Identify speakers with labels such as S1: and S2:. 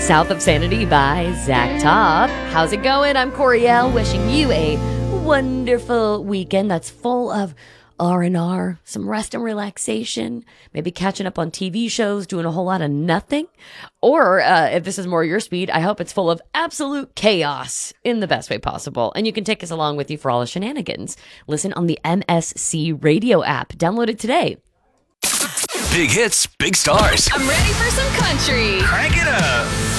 S1: South of Sanity by Zach Top. How's it going? I'm Coriel, wishing you a wonderful weekend that's full of R&R, some rest and relaxation, maybe catching up on TV shows, doing a whole lot of nothing. Or if this is more your speed, I hope it's full of absolute chaos in the best way possible. And you can take us along with you for all the shenanigans. Listen on the MSC Radio app. Download it today.
S2: Big hits, big stars.
S3: I'm ready for some country.
S2: Crank it up.